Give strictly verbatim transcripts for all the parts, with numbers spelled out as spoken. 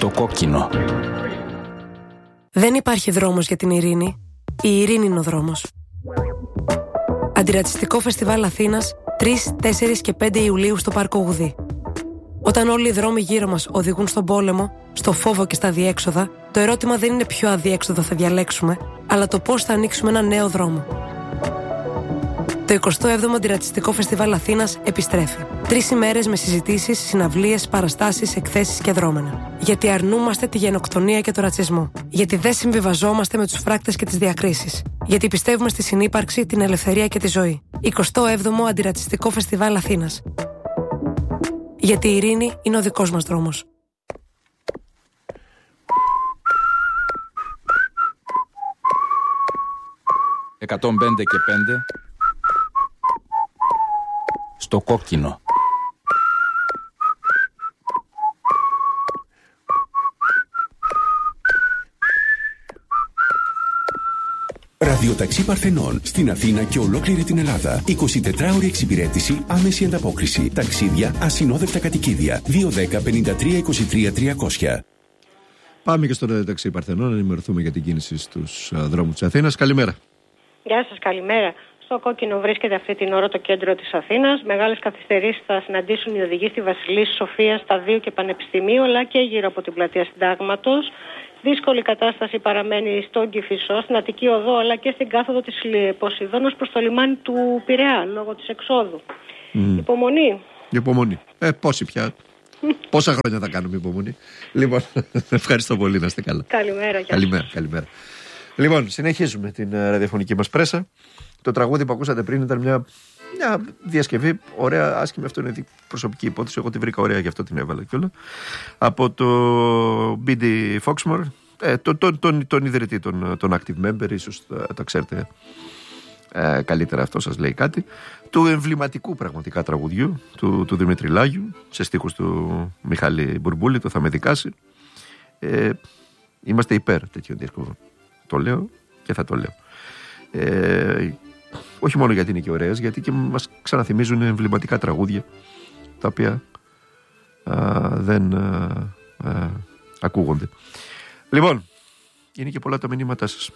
Στο κόκκινο. Δεν υπάρχει δρόμος για την ειρήνη. Η ειρήνη είναι ο δρόμος. Αντιρατσιστικό Φεστιβάλ Αθήνας τρεις, τέσσερις και πέντε Ιουλίου στο Πάρκο Γουδή. Όταν όλοι οι δρόμοι γύρω μας οδηγούν στον πόλεμο, στο φόβο και στα αδιέξοδα, το ερώτημα δεν είναι ποιο αδιέξοδο θα διαλέξουμε, αλλά το πώς θα ανοίξουμε ένα νέο δρόμο. Το εικοστό έβδομο Αντιρατσιστικό Φεστιβάλ Αθήνας επιστρέφει. Τρεις ημέρες με συζητήσεις, συναυλίες, παραστάσεις, εκθέσεις και δρόμενα. Γιατί αρνούμαστε τη γενοκτονία και το ρατσισμό. Γιατί δεν συμβιβαζόμαστε με τους φράκτες και τις διακρίσεις. Γιατί πιστεύουμε στη συνύπαρξη, την ελευθερία και τη ζωή. εικοστό έβδομο Αντιρατσιστικό Φεστιβάλ Αθήνας. Γιατί η ειρήνη είναι ο δικός μας δρόμος. εκατόν πέντε και πέντε. Στο κόκκινο. Ραδιοταξί Παρθενών στην Αθήνα και ολόκληρη την Ελλάδα. εικοσιτετράωρη εξυπηρέτηση, άμεση ανταπόκριση. Ταξίδια, ασυνόδευτα κατοικίδια. δύο δέκα πενήντα τρία είκοσι τρία τριακόσια. Πάμε και στο Ραδιοταξί Παρθενών να ενημερωθούμε για την κίνηση στους δρόμους της Αθήνας. Καλημέρα. Γεια σας, καλημέρα. Στο κόκκινο βρίσκεται αυτή την ώρα το κέντρο της Αθήνας. Μεγάλες καθυστερήσεις θα συναντήσουν οι οδηγοί στη Βασιλής Σοφίας, Σταδίου και Πανεπιστημίου, αλλά και γύρω από την πλατεία Συντάγματος. Δύσκολη κατάσταση παραμένει στον Κηφισό, στην Αττική Οδό, αλλά και στην κάθοδο της Ποσειδώνος προς το λιμάνι του Πειραιά, λόγω της εξόδου. Mm. Υπομονή. Υπομονή. Ε, πόσοι πια. Πόσα χρόνια θα κάνουμε υπομονή. Λοιπόν, ευχαριστώ πολύ, να είστε καλά. Καλημέρα. Καλημέρα, καλημέρα. Λοιπόν, συνεχίζουμε την ραδιοφωνική μας πρέσα. Το τραγούδι που ακούσατε πριν ήταν μια, μια διασκευή ωραία, άσχημη. Αυτό είναι προσωπική υπόθεση. Εγώ τη βρήκα ωραία, γι' αυτό την έβαλα κιόλα. Από το μπι ντι Foxmore, ε, τον, τον, τον, τον ιδρυτή, τον, τον active member, ίσως τα, τα ξέρετε ε, καλύτερα, αυτό σας λέει κάτι. Του εμβληματικού πραγματικά τραγουδιού του, του Δημήτρη Λάγιου, σε στίχους του Μιχάλη Μπουρμπούλη, το Θα με δικάσει. Ε, είμαστε υπέρ τέτοιων δίσκων. Το λέω και θα το λέω. Ε, όχι μόνο γιατί είναι και ωραίες, γιατί και μας ξαναθυμίζουν εμβληματικά τραγούδια τα οποία α, δεν α, α, ακούγονται. Λοιπόν, είναι και πολλά τα μηνύματά σας.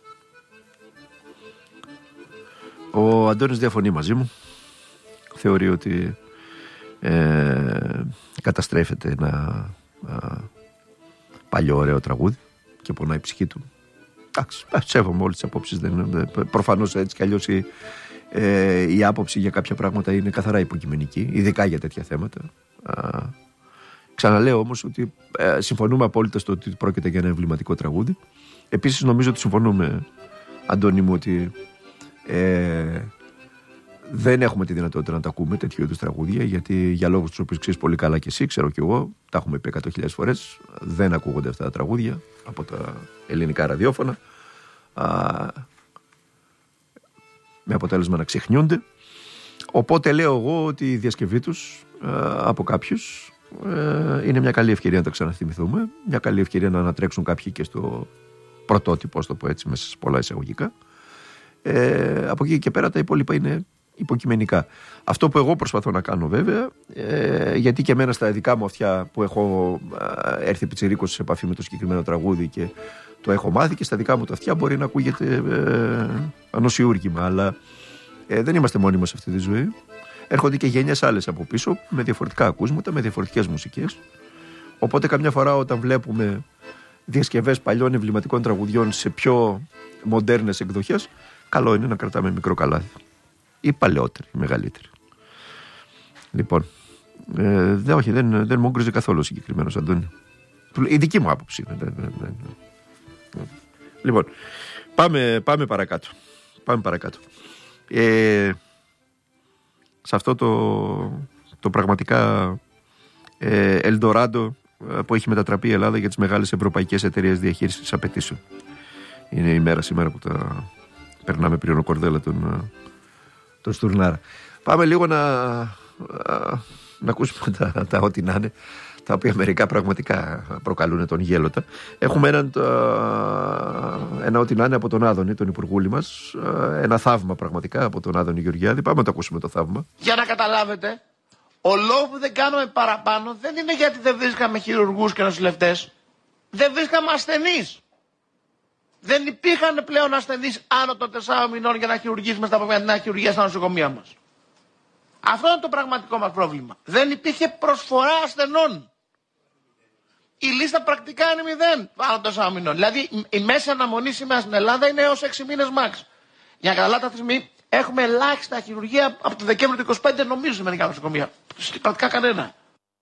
Ο Αντώνης διαφωνεί μαζί μου. Θεωρεί ότι ε, καταστρέφεται ένα α, παλιό ωραίο τραγούδι και πονάει η ψυχή του. Εντάξει, σέβομαι όλες τις απόψεις. Προφανώς έτσι κι αλλιώς η, ε, η άποψη για κάποια πράγματα είναι καθαρά υποκειμενική, ειδικά για τέτοια θέματα. Α, ξαναλέω όμως ότι ε, συμφωνούμε απόλυτα στο ότι πρόκειται για ένα εμβληματικό τραγούδι. Επίσης νομίζω ότι συμφωνούμε, Αντώνη μου, ότι ε, δεν έχουμε τη δυνατότητα να τα ακούμε τέτοιου είδους τραγούδια, γιατί για λόγους τους οποίους ξέρεις πολύ καλά και εσύ, ξέρω κι εγώ, τα έχουμε πει εκατό χιλιάδες φορές, δεν ακούγονται αυτά τα τραγούδια από τα ελληνικά ραδιόφωνα, α, με αποτέλεσμα να ξεχνιούνται. Οπότε λέω εγώ ότι η διασκευή τους α, από κάποιους α, είναι μια καλή ευκαιρία να τα ξαναθυμηθούμε, μια καλή ευκαιρία να ανατρέξουν κάποιοι και στο πρωτότυπο, ας το πω έτσι, μέσα σε πολλά εισαγωγικά. Ε, από εκεί και πέρα τα υπόλοιπα είναι υποκειμενικά. Αυτό που εγώ προσπαθώ να κάνω βέβαια, ε, γιατί και εμένα στα δικά μου αυτιά που έχω ε, έρθει πιτσιρίκος σε επαφή με το συγκεκριμένο τραγούδι και το έχω μάθει, και στα δικά μου τα αυτιά μπορεί να ακούγεται ε, ανοσιούργημα, αλλά ε, δεν είμαστε μόνοι μας σε αυτή τη ζωή. Έρχονται και γενιές άλλες από πίσω με διαφορετικά ακούσματα, με διαφορετικές μουσικές. Οπότε καμιά φορά όταν βλέπουμε διασκευές παλιών εμβληματικών τραγουδιών σε πιο μοντέρνες εκδοχές, καλό είναι να κρατάμε μικρό καλάθι. Ή παλαιότερη, ή μεγαλύτερη. Λοιπόν, ε, δε, όχι, δεν, δεν μου έγκριζε καθόλου ο συγκεκριμένος Αντώνη. Η δική μου άποψη. Ναι, ναι, ναι, ναι. Λοιπόν, πάμε, πάμε παρακάτω. Πάμε παρακάτω. Ε, σε αυτό το, το πραγματικά ε, Ελντοράντο που έχει μετατραπεί η Ελλάδα για τις μεγάλες ευρωπαϊκές εταιρείες διαχείρισης απαιτήσεων. Είναι η μέρα σήμερα που τα περνάμε πριν ο Κορδέλα τον, τον Στουρνάρα. Πάμε λίγο να, να ακούσουμε τα, τα ό,τι να είναι, τα οποία μερικά πραγματικά προκαλούν τον γέλοτα. Έχουμε έναν, ένα ό,τι να είναι από τον Άδωνη, τον υπουργούλη μας, ένα θαύμα πραγματικά από τον Άδωνη Γεωργιάδη. Πάμε να το ακούσουμε το θαύμα. Για να καταλάβετε, ο λόγος που δεν κάνουμε παραπάνω δεν είναι γιατί δεν βρίσκαμε χειρουργούς και νοσηλευτές. δεν βρίσκαμε ασθενείς. Δεν υπήρχαν πλέον ασθενείς άνω των τεσσάρων μηνών για να χειρουργήσουμε στα απομακρυνά χειρουργία στα νοσοκομεία μας. Αυτό είναι το πραγματικό μας πρόβλημα. Δεν υπήρχε προσφορά ασθενών. Η λίστα πρακτικά είναι μηδέν άνω των τεσσάρων μηνών. Δηλαδή η μέση αναμονή σήμερα στην Ελλάδα είναι έως έξι μήνες max. Για να καταλάβετε αυτή τη στιγμή έχουμε ελάχιστα χειρουργία από το Δεκέμβριο του είκοσι πέντε, νομίζω, σε μερικά νοσοκομεία. Πρακτικά κανένα.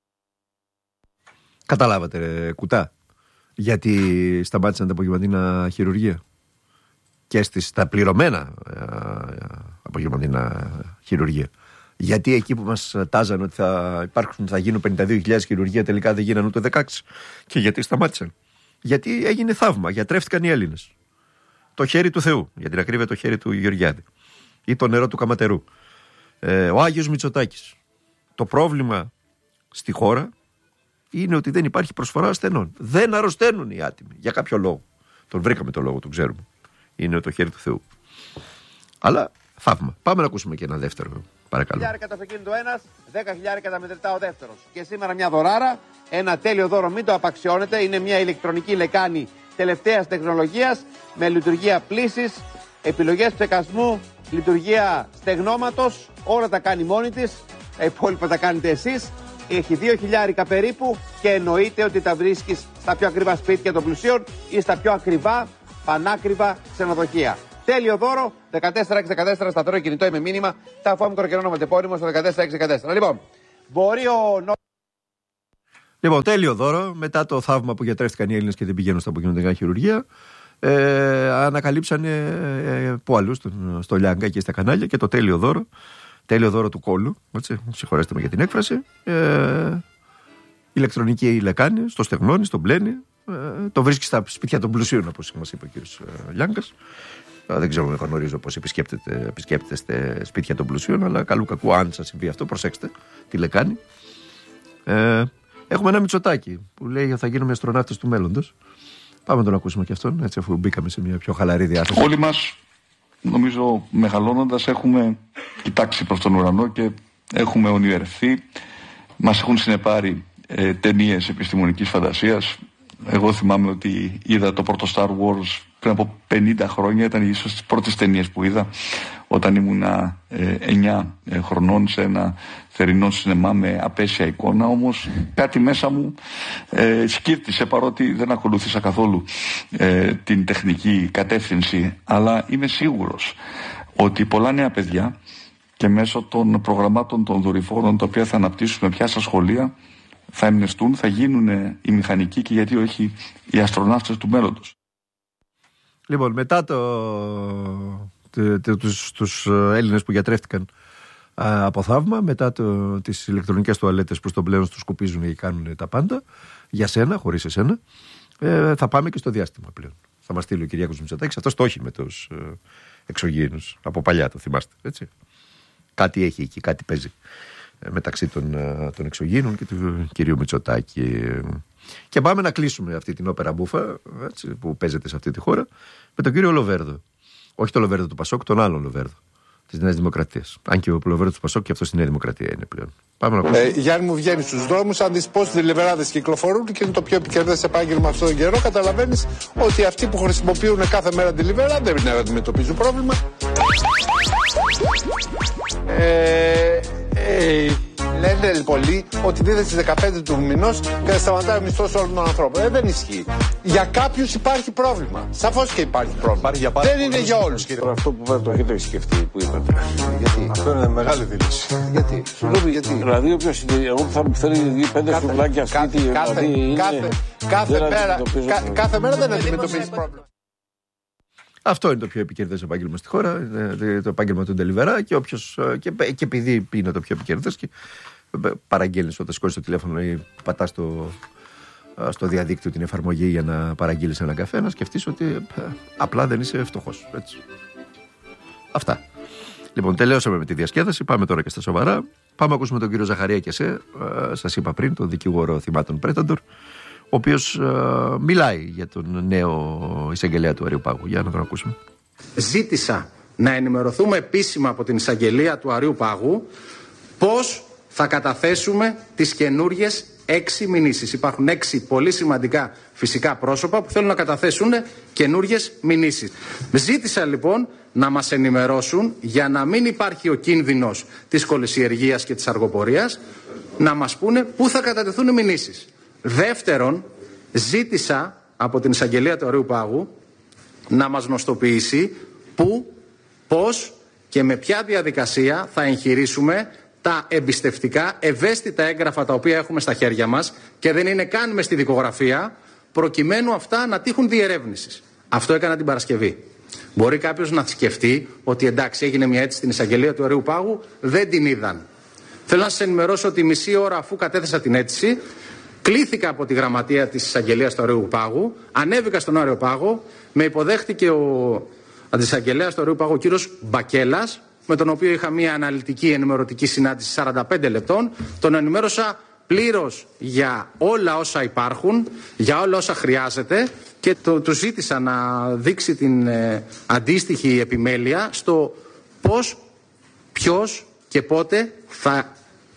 Καταλάβατε, ρε, κουτά, γιατί σταμάτησαν τα απογευματινά χειρουργία και στις, στα πληρωμένα ε, απογευματινά χειρουργία. Γιατί εκεί που μας τάζαν ότι θα, υπάρχουν, θα γίνουν πενήντα δύο χιλιάδες χειρουργία, τελικά δεν γίνανε ούτε δεκαέξι. Και γιατί σταμάτησαν? Γιατί έγινε θαύμα, γιατρεύτηκαν οι Έλληνες. Το χέρι του Θεού, για την ακρίβεια το χέρι του Γεωργιάδη, ή το νερό του Καματερού. Ε, ο Άγιος Μητσοτάκης. Το πρόβλημα στη χώρα είναι ότι δεν υπάρχει προσφορά ασθενών. Δεν αρρωσταίνουν οι άτιμοι για κάποιο λόγο. Τον βρήκαμε το λόγο, τον ξέρουμε. Είναι το χέρι του Θεού. Αλλά θαύμα. Πάμε να ακούσουμε και ένα δεύτερο, παρακαλώ. δέκα χιλιάδες το αυτοκίνητο ένας, δέκα χιλιάδες τα μετρητά ο δεύτερος. Και σήμερα μια δωράρα, ένα τέλειο δώρο, μην το απαξιώνετε. Είναι μια ηλεκτρονική λεκάνη τελευταίας τεχνολογίας με λειτουργία πλύσης, επιλογές ψεκασμού, λειτουργία στεγνώματος. Όλα τα κάνει μόνη της. Τα υπόλοιπα τα κάνετε εσείς. Έχει δύο χιλιάρικα περίπου και εννοείται ότι τα βρίσκεις στα πιο ακριβά σπίτια των πλουσίων ή στα πιο ακριβά, πανάκριβα ξενοδοχεία. Τέλειο δώρο, δεκατέσσερα έξι δεκατέσσερα, σταθερό κινητό με μήνυμα, τα φάμε κοροκαιρό ονοματεπώνυμο στο δεκατέσσερα έξι δεκατέσσερα. Λοιπόν, μπορεί ο... Λοιπόν, τέλειο δώρο, μετά το θαύμα που γιατρεύτηκαν οι Έλληνες και δεν πηγαίνουν στα απογευματινά χειρουργία, ε, ανακαλύψανε ε, που αλλού, στο, στο Λιάγκα και στα κανάλια, και το τέλειο δώρο, τέλειο δώρο του κόλου, έτσι, συγχωρέστε με για την έκφραση, ε, ηλεκτρονική λεκάνη, στο στεγνώνει, στο μπλένει, ε, το βρίσκει στα σπίτια των πλουσίων, όπως μας είπε ο κ. Λιάγκας. Δεν ξέρω, δεν γνωρίζω πώς επισκέπτεστε σπίτια των πλουσίων, αλλά καλού κακού, αν σας συμβεί αυτό, προσέξτε τη λεκάνη. Ε, έχουμε ένα Μητσοτάκη που λέει θα γίνουμε αστροναύτες του μέλλοντος. Πάμε να τον ακούσουμε και αυτόν, έτσι, αφού μπήκαμε σε μια πιο χαλαρή διάθεση. Όλοι μας, νομίζω, μεγαλώνοντας, έχουμε κοιτάξει προς τον ουρανό και έχουμε ονειρευτεί. Μας έχουν συνεπάρει ε, ταινίες επιστημονικής φαντασίας. Εγώ θυμάμαι ότι είδα το πρώτο Star Wars πριν από πενήντα χρόνια, ήταν ίσως τις πρώτες ταινίες που είδα όταν ήμουνα ε, εννιά ε, χρονών σε ένα θερινό σινεμά με απέσια εικόνα. Όμως κάτι μέσα μου ε, σκύρτησε, παρότι δεν ακολούθησα καθόλου ε, την τεχνική κατεύθυνση, αλλά είμαι σίγουρος ότι πολλά νέα παιδιά και μέσω των προγραμμάτων των δορυφόρων τα οποία θα αναπτύσσουμε πια στα σχολεία θα εμπνευστούν, θα γίνουν οι μηχανικοί και γιατί όχι οι αστροναύτες του μέλλοντος. Λοιπόν, μετά το, το, το, τους, τους Έλληνες που γιατρεύτηκαν α, από θαύμα, μετά το, τις ηλεκτρονικές τουαλέτες που στον πλέον τους σκουπίζουν και κάνουν τα πάντα, για σένα, χωρίς εσένα, ε, θα πάμε και στο διάστημα πλέον. Θα μας στείλει ο Κυριάκος Μητσοτάκης, αυτός το έχει με τους ε, εξωγήινους, από παλιά το θυμάστε, έτσι. Κάτι έχει εκεί, κάτι παίζει ε, μεταξύ των, ε, των εξωγήινων και του κυρίου Μητσοτάκη. Και πάμε να κλείσουμε αυτή την όπερα μπούφα, έτσι, που παίζεται σε αυτή τη χώρα, με τον κύριο Λοβέρδο. Όχι το Λοβέρδο του Πασόκ, τον άλλον Λοβέρδο της Νέας Δημοκρατίας. Αν και ο Λοβέρδο του Πασόκ και αυτό στη Νέα Δημοκρατία είναι πλέον. Πάμε να ακούσουμε. Ε, Γιάννη μου, βγαίνει στους δρόμους, αν δεις πόσοι τηλεβεράδες κυκλοφορούν και είναι το πιο επικερδές επάγγελμα αυτόν τον καιρό, καταλαβαίνεις ότι αυτοί που χρησιμοποιούν κάθε μέρα τηλεβερά δεν αντιμετωπίζουν πρόβλημα. Ε, ε, λένε πολλοί ότι δίδεται στις δεκαπέντε του μηνός και θα σταματάει ο μισθός όλων των ανθρώπων. Ε, δεν ισχύει. Για κάποιους υπάρχει πρόβλημα. Σαφώς και υπάρχει πρόβλημα. Υπάρχει για δεν είναι για όλους. Αυτό που το έχετε σκεφτεί που είπατε. Γιατί? Αυτό είναι μεγάλη δήλωση. Γιατί? Συγγνώμη, γιατί? Δηλαδή, όποιος εγώ θα μου φέρει πέντε φουβλάκια σπίτι. Κάθε, δηλαδή, κάθε, κάθε, μέρα, κα, κάθε μέρα δεν αντιμετωπίζει πρόβλημα. Αυτό είναι το πιο επικερδές επάγγελμα στη χώρα, το επάγγελμα του ντελιβερά, και, όποιος, και, και επειδή είναι το πιο επικερδές και παραγγέλνεις όταν σηκώνεις το τηλέφωνο ή πατάς στο, στο διαδίκτυο την εφαρμογή για να παραγγείλεις ένα καφέ, να σκεφτείς ότι απλά δεν είσαι φτωχός. Έτσι. Αυτά. Λοιπόν, τελειώσαμε με τη διασκέδαση, πάμε τώρα και στα σοβαρά. Πάμε να ακούσουμε τον κύριο Ζαχαρία και σε, σας είπα πριν, τον δικηγόρο θυμάτων Πρέταντορ, ο οποίος uh, μιλάει για τον νέο εισαγγελέα του Αριουπάγου. Για να τον ακούσουμε. Ζήτησα να ενημερωθούμε επίσημα από την εισαγγελία του Αριουπάγου πώς θα καταθέσουμε τις καινούριες έξι μηνύσεις. Υπάρχουν έξι πολύ σημαντικά φυσικά πρόσωπα που θέλουν να καταθέσουν καινούριες μηνύσεις. Ζήτησα λοιπόν να μας ενημερώσουν για να μην υπάρχει ο κίνδυνος της κολυσιεργίας και της αργοπορίας, να μας πούνε πού θα κατατεθούν οι μηνύσεις. Δεύτερον, ζήτησα από την εισαγγελία του Αραίου Πάγου να μας γνωστοποιήσει πού, πώς και με ποια διαδικασία θα εγχειρήσουμε τα εμπιστευτικά, ευαίσθητα έγγραφα τα οποία έχουμε στα χέρια μας και δεν είναι καν μες στη δικογραφία, προκειμένου αυτά να τύχουν διερεύνησης. Αυτό έκανα την Παρασκευή. Μπορεί κάποιος να σκεφτεί ότι εντάξει, έγινε μια αίτηση στην εισαγγελία του Αραίου Πάγου, δεν την είδαν. Θέλω να σας ενημερώσω ότι μισή ώρα αφού κατέθεσα την αίτηση, κλήθηκα από τη γραμματεία της εισαγγελίας του Αραίου Πάγου, ανέβηκα στον Αραίου Πάγο, με υποδέχτηκε ο αντισαγγελέας του Αραίου Πάγου, ο κύριος Μπακέλας, με τον οποίο είχα μια αναλυτική ενημερωτική συνάντηση σαράντα πέντε λεπτών. Τον ενημέρωσα πλήρως για όλα όσα υπάρχουν, για όλα όσα χρειάζεται και το, του ζήτησα να δείξει την ε, αντίστοιχη επιμέλεια στο πώς, ποιος και πότε θα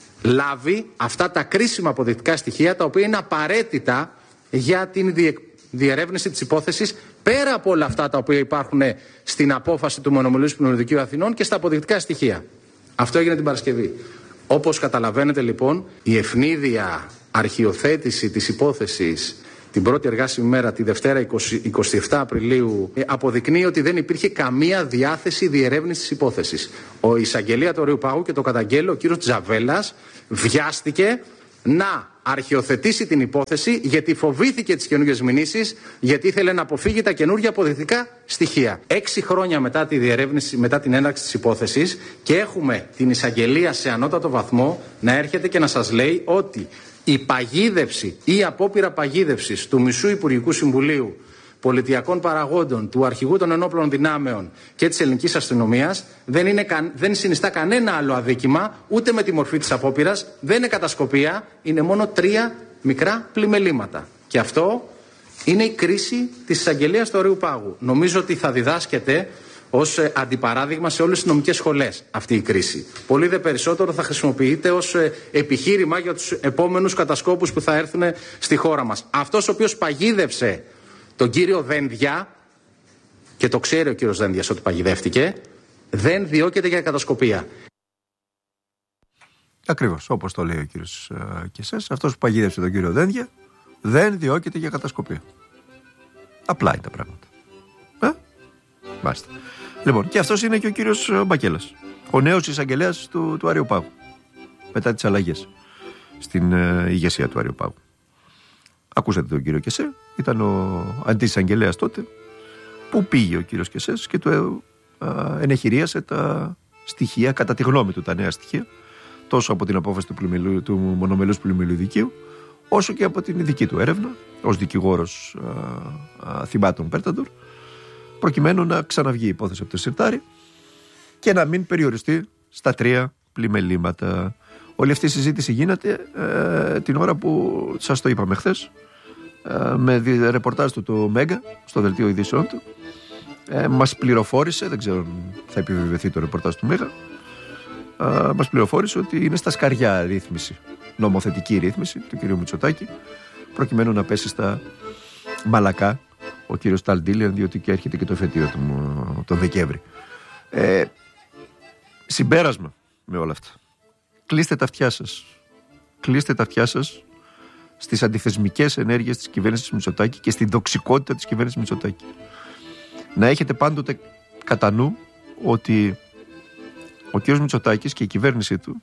λάβει αυτά τα κρίσιμα αποδεικτικά στοιχεία τα οποία είναι απαραίτητα για την διε, διερεύνηση της υπόθεσης, πέρα από όλα αυτά τα οποία υπάρχουν στην απόφαση του Μονομελούς Πλημμυριδικείου Αθηνών και στα αποδεικτικά στοιχεία. Αυτό έγινε την Παρασκευή. Όπως καταλαβαίνετε λοιπόν, η ευνίδια αρχιοθέτηση της υπόθεσης την πρώτη εργάσιμη μέρα, τη Δευτέρα εικοστή εβδόμη Απριλίου, αποδεικνύει ότι δεν υπήρχε καμία διάθεση διερεύνησης της υπόθεσης. Ο εισαγγελέα του Αραίου Πάγου, και το καταγγέλλω, ο κύριος Τζαβέλας, βιάστηκε να αρχιοθετήσει την υπόθεση γιατί φοβήθηκε τις καινούργιες μηνύσεις, γιατί ήθελε να αποφύγει τα καινούργια αποδεικτικά στοιχεία. Έξι χρόνια μετά τη διερεύνηση, μετά την έναρξη της υπόθεσης, και έχουμε την εισαγγελία σε ανώτατο βαθμό να έρχεται και να σας λέει ότι η παγίδευση ή η απόπειρα παγίδευσης του μισού Υπουργικού Συμβουλίου, πολιτιακών παραγόντων, του Αρχηγού των Ενόπλων Δυνάμεων και της ελληνικής αστυνομίας δεν, είναι, δεν συνιστά κανένα άλλο αδίκημα, ούτε με τη μορφή της απόπειρας, δεν είναι κατασκοπία, είναι μόνο τρία μικρά πλημελήματα. Και αυτό είναι η κρίση της εισαγγελίας του Αραίου Πάγου. Νομίζω ότι θα διδάσκεται ως αντιπαράδειγμα σε όλες τις νομικές σχολές αυτή η κρίση. Πολύ δε περισσότερο θα χρησιμοποιείται ως επιχείρημα για τους επόμενους κατασκόπους που θα έρθουν στη χώρα μας. Αυτός ο οποίος παγίδευσε τον κύριο Δένδια, και το ξέρει ο κύριος Δένδιας ότι παγιδεύτηκε, δεν διώκεται για κατασκοπία. Ακριβώς, όπως το λέει ο κύριος Κεσές, αυτός που παγίδευσε τον κύριο Δένδια δεν διώκεται για κατασκοπία. Απλά είναι τα πράγματα. Ε? Μάλιστα. Λοιπόν, και αυτός είναι και ο κύριος Μπακέλας, ο νέος εισαγγελέας του, του Αραίου Πάγου, μετά τις αλλαγές στην ε, ηγεσία του Αραίου Πάγου. Ακούσατε τον κύριο Κεσέ, ήταν ο αντισαγγελέας τότε, που πήγε ο κύριος Κεσές και του ε, ενεχειρίασε τα στοιχεία, κατά τη γνώμη του τα νέα στοιχεία, τόσο από την απόφαση του, πλημμυλου, του Μονομελούς Πλημμυλιδικείου, όσο και από την ειδική του έρευνα, ως δικηγόρος ε, ε, θυμάτων Πέρταντορ, προκειμένου να ξαναβγεί η υπόθεση από το Σιρτάρι και να μην περιοριστεί στα τρία πλημελήματα. Όλη αυτή η συζήτηση γίνεται ε, την ώρα που σας το είπαμε χθες, ε, με ρεπορτάζ του το Μέγκα στο δελτίο ειδήσεων του. Ε, μας πληροφόρησε, δεν ξέρω αν θα επιβεβαιωθεί το ρεπορτάζ του Μέγα, ε, μας πληροφόρησε ότι είναι στα σκαριά ρύθμιση, νομοθετική ρύθμιση του κ. Μητσοτάκη, προκειμένου να πέσει στα μαλακά ο κύριος Ταλντίλιαν, διότι και έρχεται και το εφετείο του τον Δεκέμβρη. Ε, συμπέρασμα με όλα αυτά. Κλείστε τα αυτιά σας. Κλείστε τα αυτιά σας στις αντιθεσμικές ενέργειες της κυβέρνησης Μητσοτάκη και στην τοξικότητα της κυβέρνησης Μητσοτάκη. Να έχετε πάντοτε κατά νου ότι ο κύριος Μητσοτάκης και η κυβέρνησή του,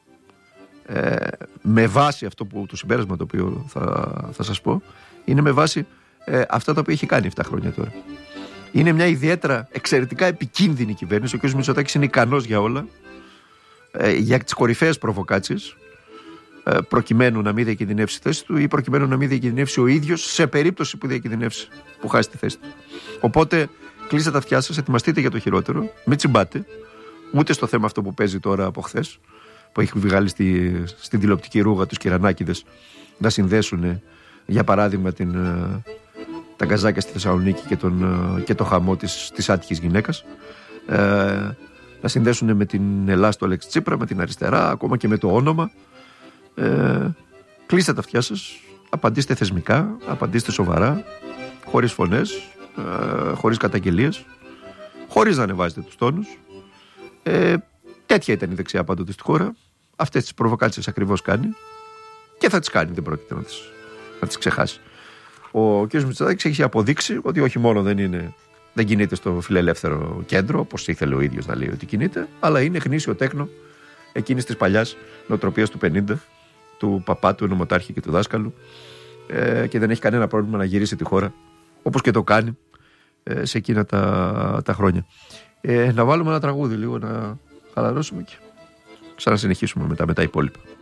ε, με βάση αυτό που, το συμπέρασμα το οποίο θα, θα σας πω, είναι με βάση ε, αυτά τα οποία έχει κάνει επτά χρόνια τώρα. Είναι μια ιδιαίτερα εξαιρετικά επικίνδυνη κυβέρνηση. Ο κ. Μητσοτάκης είναι ικανός για όλα, ε, για τις κορυφαίες προβοκάτσιες, ε, προκειμένου να μην διακινδυνεύσει τη θέση του ή προκειμένου να μην διακινδυνεύσει ο ίδιος σε περίπτωση που διακινδυνεύσει, που χάσει τη θέση του. Οπότε κλείστε τα αυτιά σας, ετοιμαστείτε για το χειρότερο, μην τσιμπάτε, ούτε στο θέμα αυτό που παίζει τώρα από χθες, που έχει βγάλει στη, στην τηλεοπτική ρούγα τους κυρανάκηδες να συνδέσουν, για παράδειγμα, την, τα γκαζάκια στη Θεσσαλονίκη και τον, και το χαμό της, της άτυχης γυναίκας, ε, να συνδέσουν με την Ελλάδα του Αλέξη Τσίπρα, με την αριστερά, ακόμα και με το όνομα. Ε, Κλείστε τα αυτιά σας, απαντήστε θεσμικά, απαντήστε σοβαρά, χωρίς φωνές, ε, χωρίς καταγγελίες, χωρίς να ανεβάζετε τους τόνους. Ε, τέτοια ήταν η δεξιά πάντοτε στη χώρα. Αυτές τις προβοκάτσες ακριβώς κάνει και θα τις κάνει, δεν πρόκειται να τις, να τις ξεχάσει. Ο κ. Μητσοτάκης έχει αποδείξει ότι όχι μόνο δεν, είναι, δεν κινείται στο φιλελεύθερο κέντρο, όπως ήθελε ο ίδιος να λέει ότι κινείται, αλλά είναι γνήσιο τέκνο εκείνης της παλιάς νοοτροπίας του πενήντα, του παπά, του νομοτάρχη και του δάσκαλου, ε, και δεν έχει κανένα πρόβλημα να γυρίσει τη χώρα, όπως και το κάνει ε, σε εκείνα τα, τα χρόνια. Ε, να βάλουμε ένα τραγούδι λίγο να χαλαρώσουμε και ξανασυνεχίσουμε μετά με τα υπόλοιπα.